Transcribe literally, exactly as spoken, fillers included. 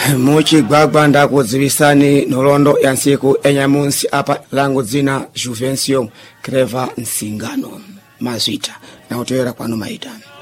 muchigwagwa ndakudziwisani nolondo ya nsiku enyamunsi apa langu dzina Juvencio Creva Nsingano mazita na utewera kwanu maita.